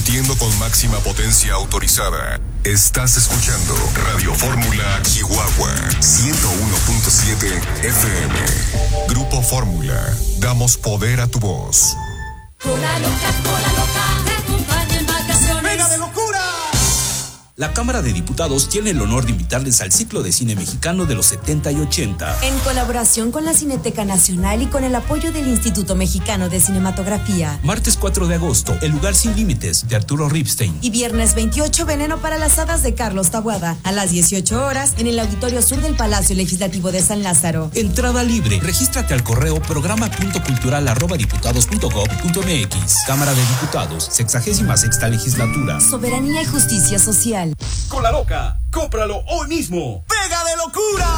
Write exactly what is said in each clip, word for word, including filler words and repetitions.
Transmitiendo con máxima potencia autorizada. Estás escuchando Radio Fórmula Chihuahua ciento uno punto siete F M. Grupo Fórmula. Damos poder a tu voz. Cola loca, cola loca, te acompaña en vacaciones. ¡Venga de locura! La Cámara de Diputados tiene el honor de invitarles al ciclo de cine mexicano de los setenta y ochenta. En colaboración con la Cineteca Nacional y con el apoyo del Instituto Mexicano de Cinematografía. Martes cuatro de agosto, El lugar sin límites, de Arturo Ripstein. Y viernes veintiocho, Veneno para las hadas, de Carlos Taboada. A las dieciocho horas, en el Auditorio Sur del Palacio Legislativo de San Lázaro. Entrada libre. Regístrate al correo programa punto cultural arroba diputados punto gob punto mx. Cámara de Diputados, sexagésima sexta legislatura. Soberanía y justicia social. Con la loca, cómpralo hoy mismo. ¡Pega de locura!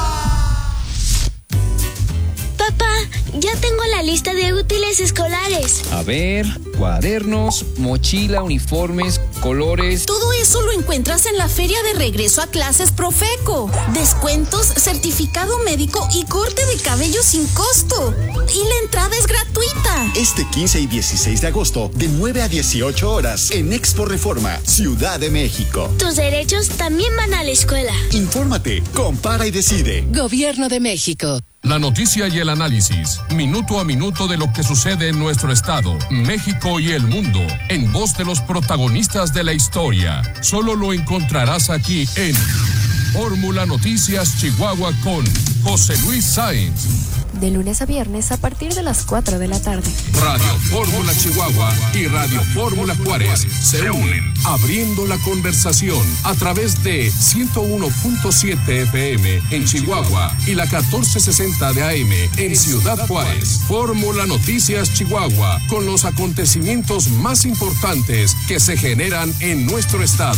Papá, ya tengo la lista de útiles escolares. A ver, cuadernos, mochila, uniformes, colores. Todo eso lo encuentras en la feria de regreso a clases Profeco. Descuentos, certificado médico y corte de cabello sin costo. Y la entrada es gratuita. Este quince y dieciséis de agosto, de nueve a dieciocho horas, en Expo Reforma, Ciudad de México. Tus derechos también van a la escuela. Infórmate, compara y decide. Gobierno de México. La noticia y el análisis, minuto a minuto de lo que sucede en nuestro estado, México y el mundo, en voz de los protagonistas de la historia. Solo lo encontrarás aquí en Fórmula Noticias Chihuahua con José Luis Sáenz. De lunes a viernes a partir de las cuatro de la tarde. Radio Fórmula Chihuahua y Radio Fórmula Juárez se unen, abriendo la conversación a través de ciento uno punto siete F M en Chihuahua y la catorce sesenta de A M en Ciudad Juárez. Fórmula Noticias Chihuahua, con los acontecimientos más importantes que se generan en nuestro estado.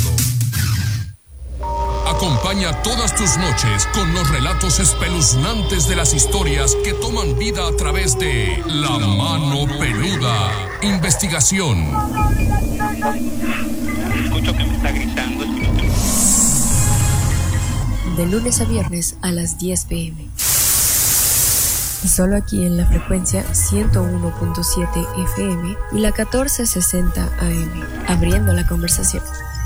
Acompaña todas tus noches con los relatos espeluznantes de las historias que toman vida a través de La Mano Peluda. Investigación. Escucho que me está gritando. De lunes a viernes a las diez pe eme. Solo aquí en la frecuencia ciento uno punto siete F M y la catorce sesenta A M. Abriendo la conversación.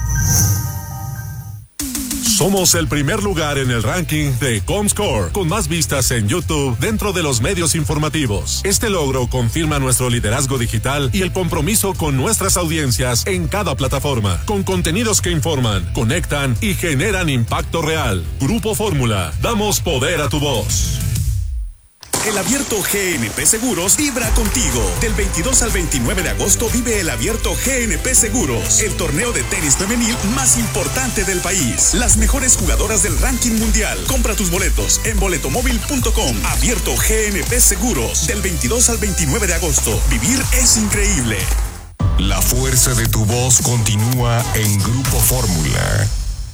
Somos el primer lugar en el ranking de Comscore, con más vistas en YouTube dentro de los medios informativos. Este logro confirma nuestro liderazgo digital y el compromiso con nuestras audiencias en cada plataforma, con contenidos que informan, conectan y generan impacto real. Grupo Fórmula, damos poder a tu voz. El Abierto G N P Seguros vibra contigo. Del veintidós al veintinueve de agosto vive el Abierto G N P Seguros, el torneo de tenis femenil más importante del país. Las mejores jugadoras del ranking mundial. Compra tus boletos en boletomóvil punto com. Abierto G N P Seguros, del veintidós al veintinueve de agosto. Vivir es increíble. La fuerza de tu voz continúa en Grupo Fórmula.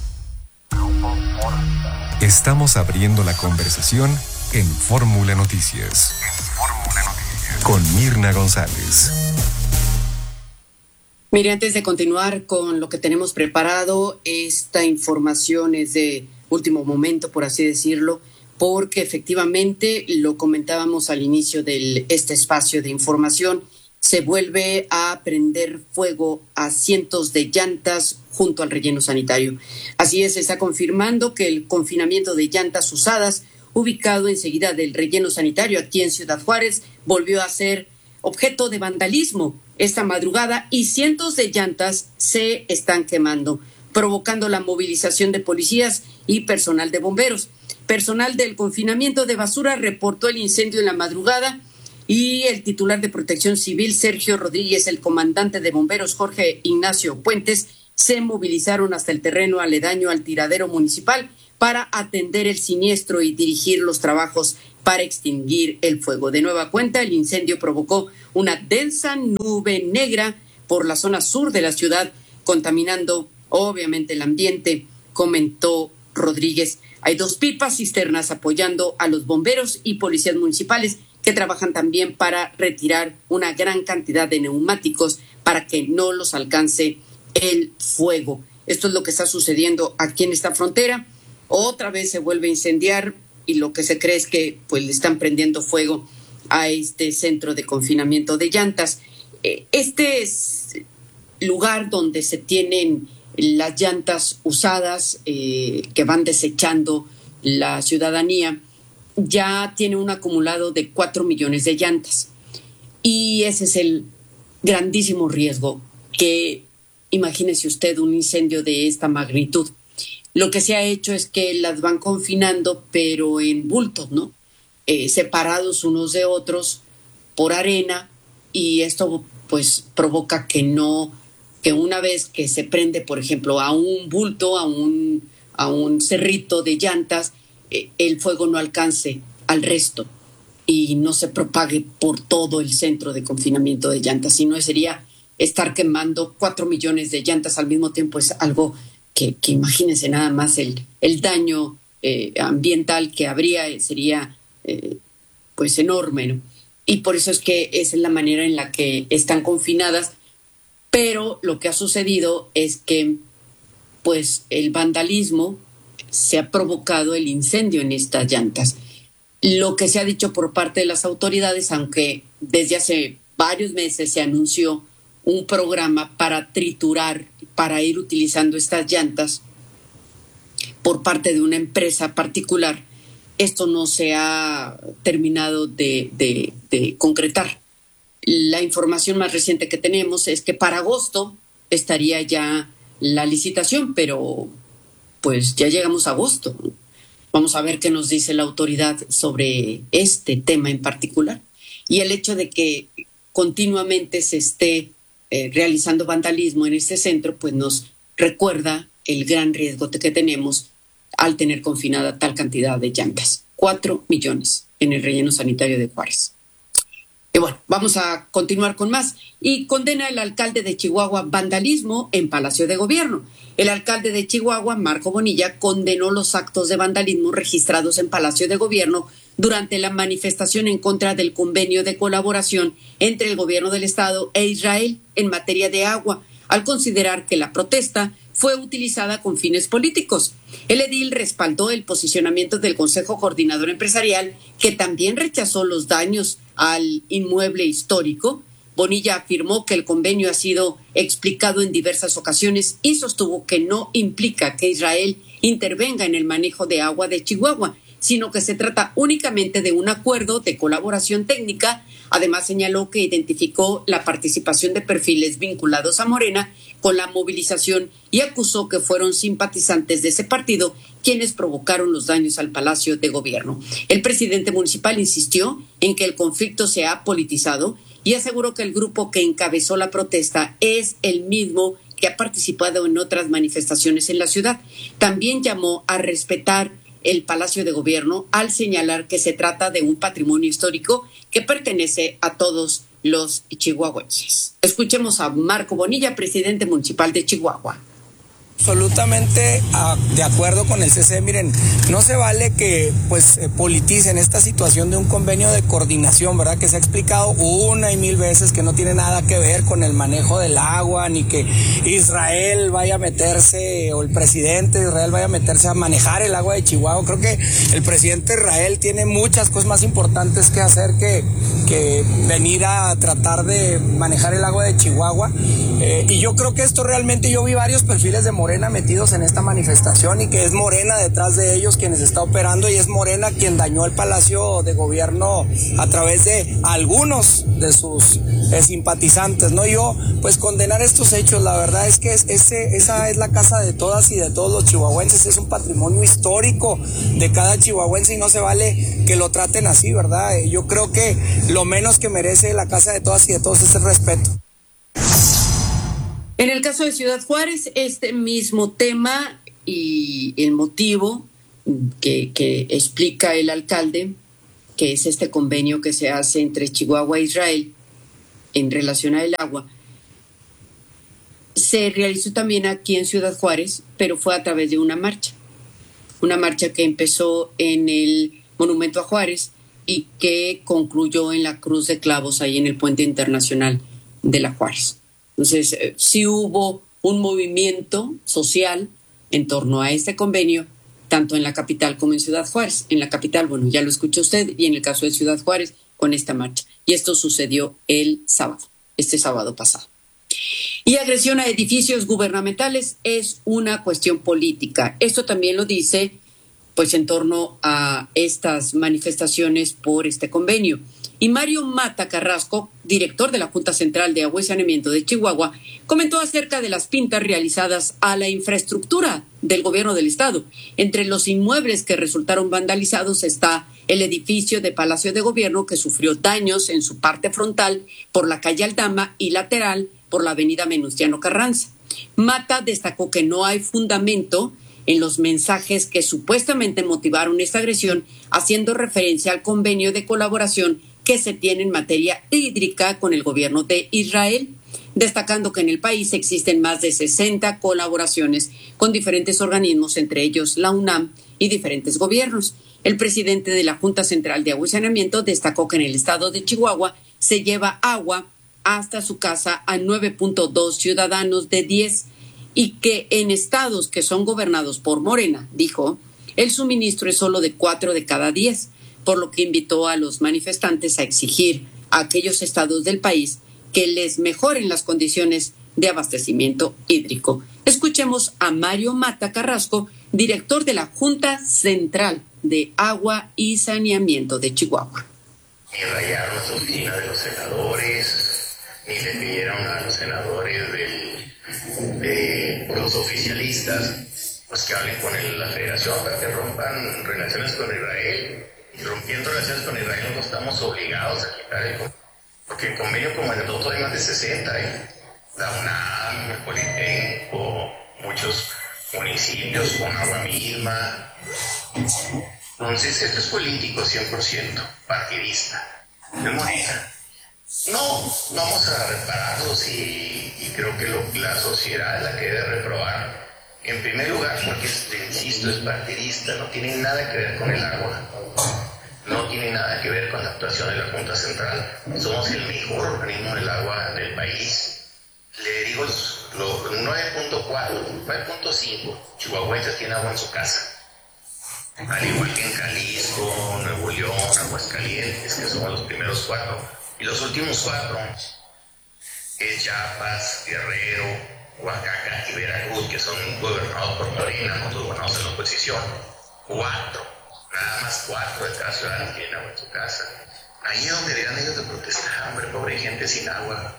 Estamos abriendo la conversación en Fórmula Noticias. Fórmula Noticias. Con Mirna González. Mire, antes de continuar con lo que tenemos preparado, esta información es de último momento, por así decirlo, porque efectivamente, lo comentábamos al inicio de este espacio de información, se vuelve a prender fuego a cientos de llantas junto al relleno sanitario. Así es, se está confirmando que el confinamiento de llantas usadas ubicado enseguida del relleno sanitario aquí en Ciudad Juárez, volvió a ser objeto de vandalismo esta madrugada y cientos de llantas se están quemando, provocando la movilización de policías y personal de bomberos. Personal del confinamiento de basura reportó el incendio en la madrugada y el titular de Protección Civil, Sergio Rodríguez, el comandante de bomberos, Jorge Ignacio Puentes, se movilizaron hasta el terreno aledaño al tiradero municipal para atender el siniestro y dirigir los trabajos para extinguir el fuego. De nueva cuenta, el incendio provocó una densa nube negra por la zona sur de la ciudad, contaminando obviamente el ambiente, comentó Rodríguez. Hay dos pipas cisternas apoyando a los bomberos y policías municipales que trabajan también para retirar una gran cantidad de neumáticos para que no los alcance el fuego. Esto es lo que está sucediendo aquí en esta frontera. Otra vez se vuelve a incendiar y lo que se cree es que pues le están prendiendo fuego a este centro de confinamiento de llantas. Este es lugar donde se tienen las llantas usadas eh, que van desechando la ciudadanía, ya tiene un acumulado de cuatro millones de llantas. Y ese es el grandísimo riesgo que, imagínese usted, un incendio de esta magnitud. Lo que se ha hecho es que las van confinando, pero en bultos, ¿no? Eh, separados unos de otros por arena, y esto pues provoca que no, que una vez que se prende, por ejemplo, a un bulto, a un, a un cerrito de llantas, eh, el fuego no alcance al resto y no se propague por todo el centro de confinamiento de llantas. Si no, sería estar quemando cuatro millones de llantas al mismo tiempo. Es algo que, que imagínense nada más el, el daño eh, ambiental que habría, eh, sería eh, pues enorme, ¿no? Y por eso es que esa es la manera en la que están confinadas. Pero lo que ha sucedido es que pues el vandalismo se ha provocado el incendio en estas llantas. Lo que se ha dicho por parte de las autoridades, aunque desde hace varios meses se anunció un programa para triturar, para ir utilizando estas llantas por parte de una empresa particular, esto no se ha terminado de, de, de concretar. La información más reciente que tenemos es que para agosto estaría ya la licitación, pero pues ya llegamos a agosto. Vamos a ver qué nos dice la autoridad sobre este tema en particular. Y el hecho de que continuamente se esté eh, realizando vandalismo en este centro, pues nos recuerda el gran riesgo que tenemos al tener confinada tal cantidad de llantas. Cuatro millones en el relleno sanitario de Juárez. Y bueno, vamos a continuar con más. Y condena el alcalde de Chihuahua vandalismo en Palacio de Gobierno. El alcalde de Chihuahua, Marco Bonilla, condenó los actos de vandalismo registrados en Palacio de Gobierno durante la manifestación en contra del convenio de colaboración entre el gobierno del estado e Israel en materia de agua, al considerar que la protesta fue utilizada con fines políticos. El edil respaldó el posicionamiento del Consejo Coordinador Empresarial, que también rechazó los daños al inmueble histórico. Bonilla afirmó que el convenio ha sido explicado en diversas ocasiones y sostuvo que no implica que Israel intervenga en el manejo de agua de Chihuahua, sino que se trata únicamente de un acuerdo de colaboración técnica. Además, señaló que identificó la participación de perfiles vinculados a Morena con la movilización y acusó que fueron simpatizantes de ese partido quienes provocaron los daños al Palacio de Gobierno. El presidente municipal insistió en que el conflicto se ha politizado y aseguró que el grupo que encabezó la protesta es el mismo que ha participado en otras manifestaciones en la ciudad. También llamó a respetar el Palacio de Gobierno al señalar que se trata de un patrimonio histórico que pertenece a todos los chihuahuenses. Escuchemos a Marco Bonilla, presidente municipal de Chihuahua. Absolutamente a, de acuerdo con el C C. Miren, no se vale que pues eh, politicen esta situación de un convenio de coordinación, ¿verdad? Que se ha explicado una y mil veces que no tiene nada que ver con el manejo del agua, ni que Israel vaya a meterse, o el presidente de Israel vaya a meterse a manejar el agua de Chihuahua. Creo que el presidente de Israel tiene muchas cosas más importantes que hacer que, que venir a tratar de manejar el agua de Chihuahua. Eh, y yo creo que esto realmente, yo vi varios perfiles de Morena metidos en esta manifestación y que es Morena detrás de ellos quienes está operando, y es Morena quien dañó el Palacio de Gobierno a través de algunos de sus eh, simpatizantes, ¿no? Yo, pues, condenar estos hechos. La verdad es que es, ese, esa es la casa de todas y de todos los chihuahuenses, es un patrimonio histórico de cada chihuahuense y no se vale que lo traten así, ¿verdad? Yo creo que lo menos que merece la casa de todas y de todos es el respeto. En el caso de Ciudad Juárez, este mismo tema y el motivo que, que explica el alcalde, que es este convenio que se hace entre Chihuahua e Israel en relación al agua, se realizó también aquí en Ciudad Juárez, pero fue a través de una marcha. Una marcha que empezó en el Monumento a Juárez y que concluyó en la Cruz de Clavos, ahí en el Puente Internacional de la Juárez. Entonces, eh, sí hubo un movimiento social en torno a este convenio, tanto en la capital como en Ciudad Juárez. En la capital, bueno, ya lo escuchó usted, y en el caso de Ciudad Juárez, con esta marcha. Y esto sucedió el sábado, este sábado pasado. Y agresión a edificios gubernamentales es una cuestión política. Esto también lo dice, pues, en torno a estas manifestaciones por este convenio. Y Mario Mata Carrasco, director de la Junta Central de Agua y Saneamiento de Chihuahua, comentó acerca de las pintas realizadas a la infraestructura del gobierno del estado. Entre los inmuebles que resultaron vandalizados está el edificio de Palacio de Gobierno, que sufrió daños en su parte frontal por la calle Aldama y lateral por la avenida Venustiano Carranza. Mata destacó que no hay fundamento en los mensajes que supuestamente motivaron esta agresión, haciendo referencia al convenio de colaboración que se tiene en materia hídrica con el gobierno de Israel, destacando que en el país existen más de sesenta colaboraciones con diferentes organismos, entre ellos la UNAM y diferentes gobiernos. El presidente de la Junta Central de Agua y Saneamiento destacó que en el estado de Chihuahua se lleva agua hasta su casa a nueve punto dos ciudadanos de diez y que en estados que son gobernados por Morena, dijo, el suministro es solo de cuatro de cada diez, por lo que invitó a los manifestantes a exigir a aquellos estados del país que les mejoren las condiciones de abastecimiento hídrico. Escuchemos a Mario Mata Carrasco, director de la Junta Central de Agua y Saneamiento de Chihuahua. Ni rayaron las oficinas de los senadores, ni le pidieron a los senadores del, de los oficialistas pues que hablen con el, la federación para que rompan relaciones con Israel. Y rompiendo relaciones con Israel no estamos obligados a quitar el convenio, porque el convenio como el otro hay más de sesenta, ¿eh? La UNAM, el Politécnico, muchos municipios con agua misma. Entonces esto es político cien por ciento, partidista. No maneja. No, vamos a repararlos y, y creo que lo, la sociedad es la que debe reprobar. En primer lugar, porque, insisto, es partidista, no tiene nada que ver con el agua, no tiene nada que ver con la actuación de la Junta Central. Somos el mejor organismo del agua del país. Le digo los, los nueve punto cuatro, nueve punto cinco chihuahuenses tienen agua en su casa. Al igual que en Jalisco, Nuevo León, Aguascalientes, que somos los primeros cuatro. Y los últimos cuatro es Chiapas, Guerrero, Oaxaca y Veracruz, que son gobernados por Morena, nosotros gobernados en la oposición. Cuatro, nada más cuatro de cada ciudadano tienen agua en su casa. Ahí es donde deberían ellos de protestar, hombre, pobre gente sin agua.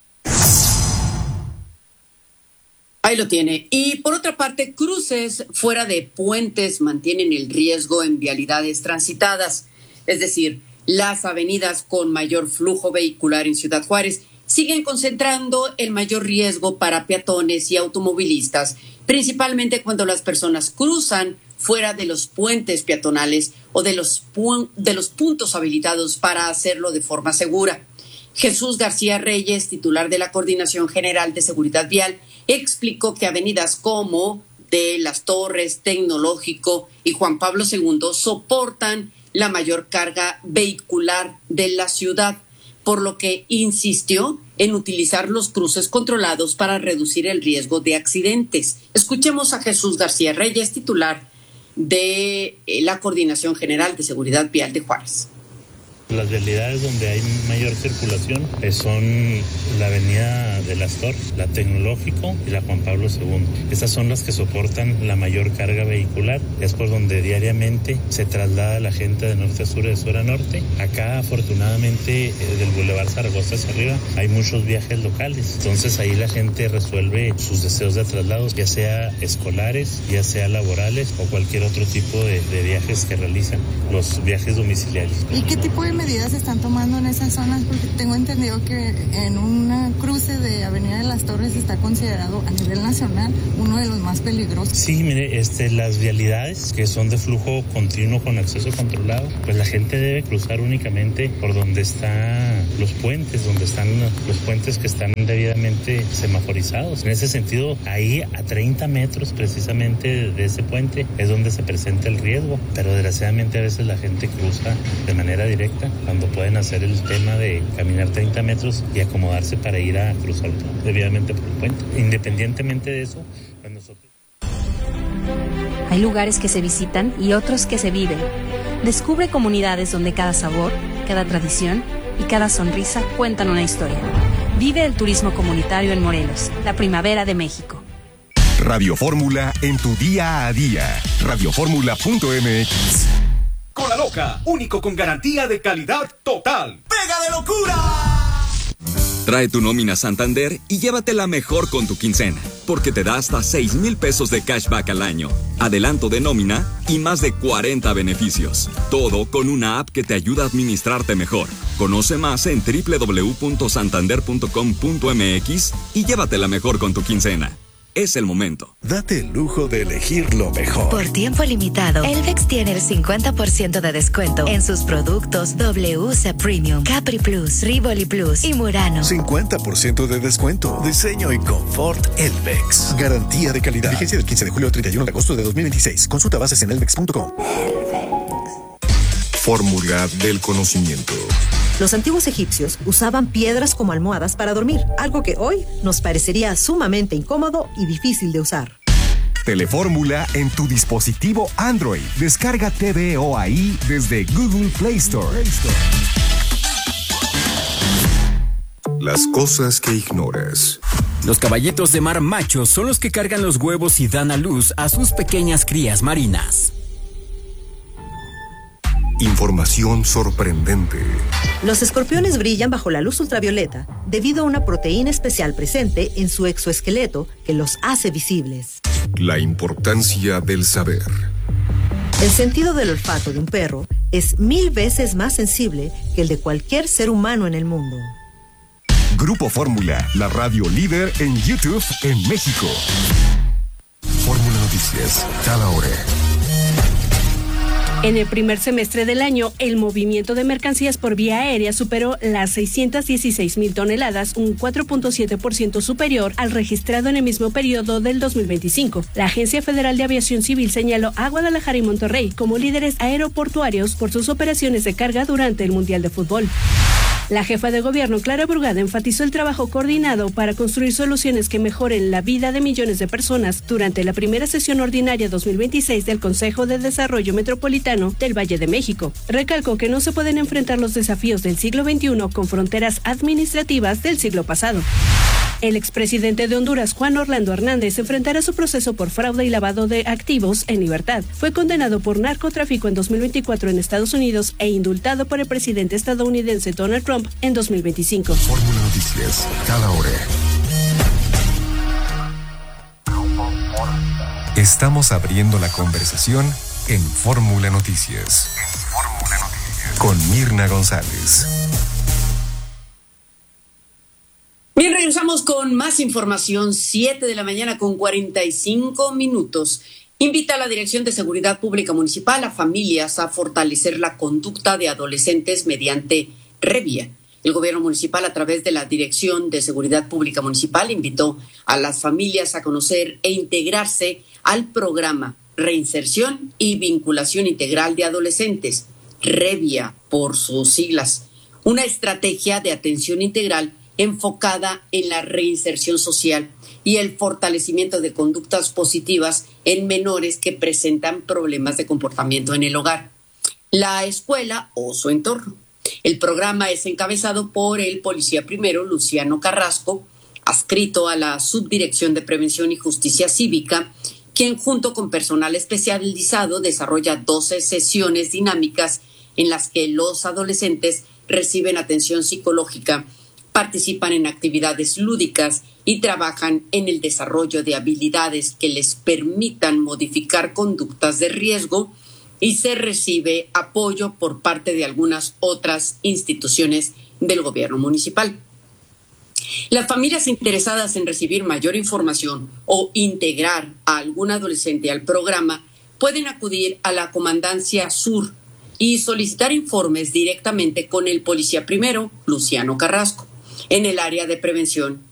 Ahí lo tiene. Y por otra parte, cruces fuera de puentes mantienen el riesgo en vialidades transitadas, es decir, las avenidas con mayor flujo vehicular en Ciudad Juárez siguen concentrando el mayor riesgo para peatones y automovilistas, principalmente cuando las personas cruzan fuera de los puentes peatonales o de los, pu- de los puntos habilitados para hacerlo de forma segura. Jesús García Reyes, titular de la Coordinación General de Seguridad Vial, explicó que avenidas como de Las Torres, Tecnológico y Juan Pablo segundo soportan la mayor carga vehicular de la ciudad, por lo que insistió en utilizar los cruces controlados para reducir el riesgo de accidentes. Escuchemos a Jesús García Reyes, titular de la Coordinación General de Seguridad Vial de Juárez. Las vialidades donde hay mayor circulación son la avenida de Las Torres, la Tecnológico y la Juan Pablo segundo. Estas son las que soportan la mayor carga vehicular. Es por donde diariamente se traslada la gente de norte a sur y de sur a norte. Acá, afortunadamente, del Boulevard Zaragoza hacia arriba hay muchos viajes locales. Entonces ahí la gente resuelve sus deseos de traslados, ya sea escolares, ya sea laborales o cualquier otro tipo de, de viajes que realizan, los viajes domiciliarios. ¿Y qué tipo de medidas se están tomando en esas zonas? Porque tengo entendido que en un cruce de Avenida de Las Torres está considerado a nivel nacional uno de los más peligrosos. Sí, mire, este, las vialidades que son de flujo continuo con acceso controlado, pues la gente debe cruzar únicamente por donde están los puentes, donde están los puentes que están debidamente semaforizados. En ese sentido, ahí a treinta metros precisamente de ese puente es donde se presenta el riesgo, pero desgraciadamente a veces la gente cruza de manera directa cuando pueden hacer el tema de caminar treinta metros y acomodarse para ir a cruzar debidamente por el puente. Independientemente de eso, pues nosotros... Hay lugares que se visitan y otros que se viven. Descubre comunidades donde cada sabor, cada tradición y cada sonrisa cuentan una historia. Vive el turismo comunitario en Morelos, la primavera de México. Radio Fórmula en tu día a día. radio fórmula punto m x. Cola Loca, único con garantía de calidad total. ¡Pega de locura! Trae tu nómina Santander y llévatela mejor con tu quincena, porque te da hasta seis mil pesos de cashback al año, adelanto de nómina y más de cuarenta beneficios. Todo con una app que te ayuda a administrarte mejor. Conoce más en doble u doble u doble u punto santander punto com punto m x y llévatela mejor con tu quincena. Es el momento. Date el lujo de elegir lo mejor. Por tiempo limitado, Elvex tiene el cincuenta por ciento de descuento en sus productos W C Premium, Capri Plus, Rivoli Plus y Murano. cincuenta por ciento de descuento. Diseño y confort Elvex. Garantía de calidad. Vigencia del quince de julio al treinta y uno de agosto de dos mil veintiséis. Consulta bases en elvex punto com. Fórmula del conocimiento. Los antiguos egipcios usaban piedras como almohadas para dormir, algo que hoy nos parecería sumamente incómodo y difícil de usar. Telefórmula en tu dispositivo Android. Descarga T V O A I desde Google Play Store. Las cosas que ignoras. Los caballitos de mar machos son los que cargan los huevos y dan a luz a sus pequeñas crías marinas. Información sorprendente. Los escorpiones brillan bajo la luz ultravioleta debido a una proteína especial presente en su exoesqueleto que los hace visibles. La importancia del saber. El sentido del olfato de un perro es mil veces más sensible que el de cualquier ser humano en el mundo. Grupo Fórmula, la radio líder en YouTube en México. Fórmula Noticias, cada hora. En el primer semestre del año, el movimiento de mercancías por vía aérea superó las seiscientas dieciséis mil toneladas, un cuatro punto siete por ciento superior al registrado en el mismo periodo del dos mil veinticinco. La Agencia Federal de Aviación Civil señaló a Guadalajara y Monterrey como líderes aeroportuarios por sus operaciones de carga durante el Mundial de Fútbol. La jefa de gobierno, Clara Brugada, enfatizó el trabajo coordinado para construir soluciones que mejoren la vida de millones de personas durante la primera sesión ordinaria dos mil veintiséis del Consejo de Desarrollo Metropolitano del Valle de México. Recalcó que no se pueden enfrentar los desafíos del siglo veintiuno con fronteras administrativas del siglo pasado. El expresidente de Honduras, Juan Orlando Hernández, enfrentará su proceso por fraude y lavado de activos en libertad. Fue condenado por narcotráfico en dos mil veinticuatro en Estados Unidos e indultado por el presidente estadounidense Donald Trump en dos mil veinticinco. Fórmula Noticias, cada hora. Estamos abriendo la conversación en Fórmula Noticias. Fórmula Noticias. Con Mirna González. Bien, regresamos con más información, siete de la mañana con cuarenta y cinco minutos. Invita a la Dirección de Seguridad Pública Municipal a familias a fortalecer la conducta de adolescentes mediante Revia. El gobierno municipal, a través de la Dirección de Seguridad Pública Municipal, invitó a las familias a conocer e integrarse al programa Reinserción y Vinculación Integral de Adolescentes, Revia por sus siglas, una estrategia de atención integral enfocada en la reinserción social y el fortalecimiento de conductas positivas en menores que presentan problemas de comportamiento en el hogar, la escuela o su entorno. El programa es encabezado por el policía primero, Luciano Carrasco, adscrito a la Subdirección de Prevención y Justicia Cívica, quien junto con personal especializado desarrolla doce sesiones dinámicas en las que los adolescentes reciben atención psicológica, participan en actividades lúdicas y trabajan en el desarrollo de habilidades que les permitan modificar conductas de riesgo, y se recibe apoyo por parte de algunas otras instituciones del gobierno municipal. Las familias interesadas en recibir mayor información o integrar a algún adolescente al programa pueden acudir a la Comandancia Sur y solicitar informes directamente con el policía primero, Luciano Carrasco, en el área de prevención